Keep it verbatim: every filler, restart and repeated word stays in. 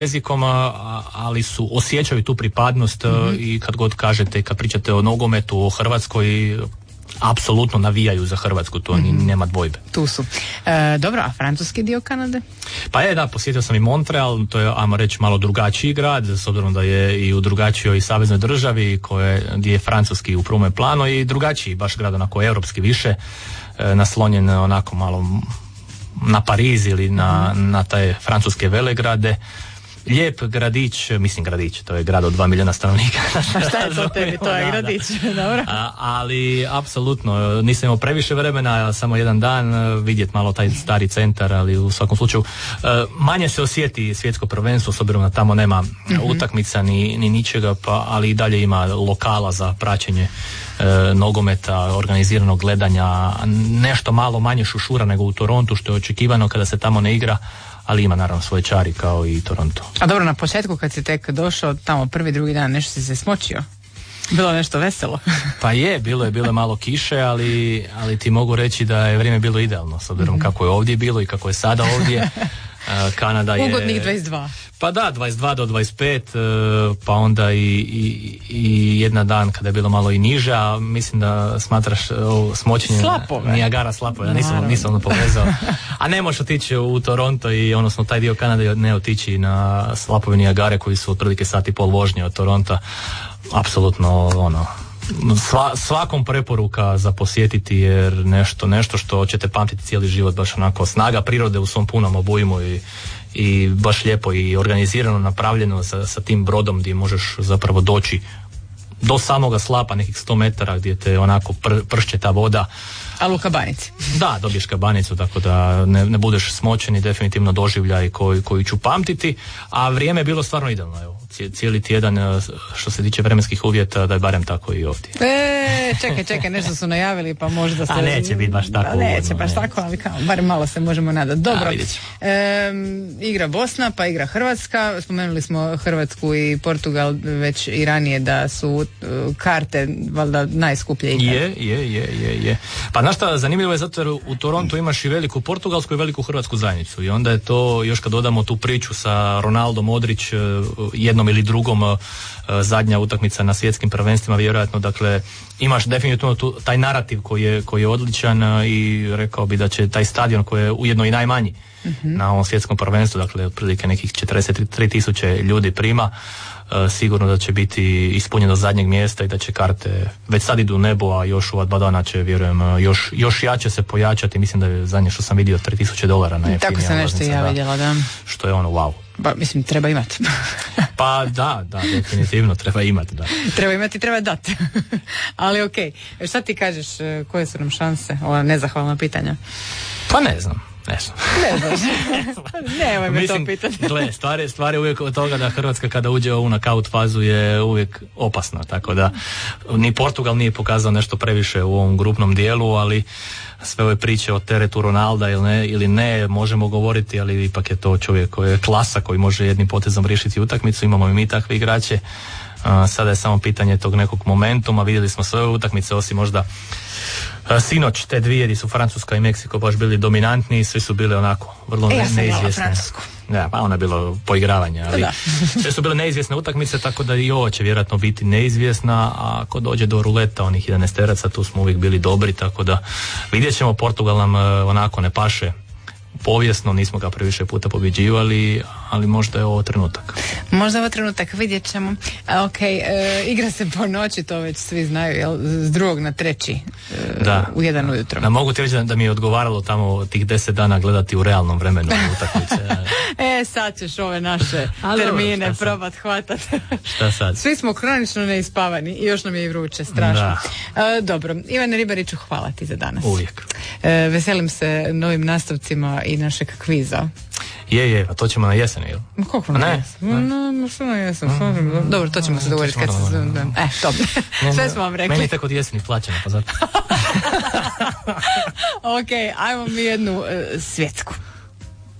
jezikom, ali su osjećaju tu pripadnost mm-hmm. i kad god kažete, kad pričate o nogometu, o Hrvatskoj, apsolutno navijaju za Hrvatsku, to mm-hmm. nema dvojbe. Tu su. E, dobro, a francuski dio Kanade? Pa je, da, posjetio sam i Montreal, to je, ajmo reći, malo drugačiji grad, s obzirom da je i u drugačijoj saveznoj državi, koje, gdje je francuski u prvome planu, i drugačiji, baš grad onako europski više, e, naslonjen onako malo na Pariz ili na, mm-hmm. na te francuske velegrade. Lijep gradić, mislim gradić, to je grad od dva milijuna stanovnika. Pa šta je to tebi, to je gradić, dobro. A, ali, apsolutno, nisam imao previše vremena, samo jedan dan vidjeti malo taj stari centar, ali u svakom slučaju manje se osjeti svjetsko prvenstvo, s obzirom da tamo nema mm-hmm. utakmica ni, ni ničega, pa, ali i dalje ima lokala za praćenje e, nogometa, organiziranog gledanja, nešto malo manje šušura nego u Torontu, što je očekivano kada se tamo ne igra, ali ima naravno svoje čari kao i Toronto. A dobro, na početku kad si tek došao tamo prvi, drugi dan, nešto si se smočio? Bilo nešto veselo? Pa je, bilo je, bilo je malo kiše, ali, ali ti mogu reći da je vrijeme bilo idealno, s obzirom mm-hmm. kako je ovdje bilo i kako je sada ovdje. Kanada je... Ugodnih dvadeset dva. Pa da, dvadeset dva do dvadeset pet, pa onda i, i, i jedna dan kada je bilo malo i niže, a mislim da smatraš ovo smočenje Niagara slapove, ja nisam, nisam ono povezao. A ne možeš otići u Toronto i odnosno taj dio Kanade ne otići na slapove Niagare koji su otprilike sat i pol vožnje od Toronta. Apsolutno ono... Sva, svakom preporuka za posjetiti, jer nešto, nešto što ćete pamtiti cijeli život, baš onako snaga prirode u svom punom obujmu i, i baš lijepo i organizirano napravljeno sa, sa tim brodom gdje možeš zapravo doći do samoga slapa nekih sto metara gdje te onako pr, pršće ta voda. Ali u kabanici. Da, dobiješ kabanicu, tako da ne, ne budeš smočen i definitivno doživljaj koji, koji ću pamtiti, a vrijeme je bilo stvarno idealno, evo. Cijeli tjedan što se tiče vremenskih uvjeta, da je barem tako i ovdje. E, čekaj, čekaj, nešto su najavili, pa možda se... A neće biti baš tako. Neće uvodno, baš ne. tako, ali kao, barem malo se možemo nadati. Dobro, e, igra Bosna, pa igra Hrvatska. Spomenuli smo Hrvatsku i Portugal već i ranije da su uh, karte valjda najskuplje ikad. Je, je, je, je, je. Pa znaš šta, zanimljivo je zato jer u Torontu imaš i veliku portugalsku i veliku hrvatsku zajednicu i onda je to, još kad dodamo tu priču sa Ronaldo, Modrić, jednom ili drugom, zadnja utakmica na svjetskim prvenstvima vjerojatno, dakle imaš definitivno tu, taj narativ koji je, koji je odličan i rekao bi da će taj stadion koji je ujedno i najmanji mm-hmm. na ovom svjetskom prvenstvu, dakle otprilike nekih četrdeset tri tisuće ljudi prima, sigurno da će biti ispunjeno do zadnjeg mjesta i da će karte već sad idu u nebo, a još u ova dva dana će, vjerujem, još, još jače se pojačati. Mislim da je zadnje što sam vidio tri tisuće dolara na jeftinija ulaznica. Tako sam nešto ja vidjela, da. Što je ono wow. Ba, mislim, treba imati. Pa da, da, definitivno treba imati, da. Treba imati, treba dati. Ali okej, okay. Šta ti kažeš, koje su nam šanse? Ova nezahvalna pitanja. Pa ne znam. Ne znam. Ne znaš. Nemoj me to pitati. Gle, stvar je, stvar je uvijek od toga da Hrvatska kada uđe u ovu knockout fazu je uvijek opasna, tako da ni Portugal nije pokazao nešto previše u ovom grupnom dijelu, ali sve ove priče o teretu Ronalda ili ne, ili ne možemo govoriti, ali ipak je to čovjek koji je klasa, koji može jednim potezom riješiti utakmicu, imamo i mi takve igrače. Uh, sada je samo pitanje tog nekog momentuma, vidjeli smo sve utakmice osim možda uh, sinoć te dvije gdje su Francuska i Meksiko baš bili dominantni, svi su bili onako vrlo e, ne, ja neizvjesne. Da, pa ona je bilo poigravanje, ali sve su bile neizvjesne utakmice, tako da i ovo će vjerojatno biti neizvjesna, a ako dođe do ruleta onih jedanaesteraca, tu smo uvijek bili dobri, tako da vidjet ćemo. Portugal nam uh, onako ne paše povijesno, nismo ga previše puta pobjeđivali, ali možda je ovo trenutak. Možda je ovo trenutak, vidjet ćemo. Ok, e, igra se po noći, to već svi znaju, jel? S drugog na treći e, da, u jedan da. ujutro. Da, mogu ti reći da, da mi je odgovaralo tamo tih deset dana gledati u realnom vremenu utakmice. E, sad ćeš ove naše ali termine dobro, probat hvatat. Šta sad? Svi smo kronično neispavani i još nam je i vruće, strašno. E, dobro, Ivane Ribariću, hvala ti za danas. Uvijek. E, veselim se novim nastavcima i našeg kviza. Je, je, a to ćemo na jesen, jel? Kako na jesen? No, no, što na jesen? Mm-hmm. Dobro, to ćemo se dogovoriti kad se... E, dobro. Sve smo vam rekli. Meni je tek od jeseni plaćeno, pa zato. Ok, ajmo mi jednu uh, svjetsku.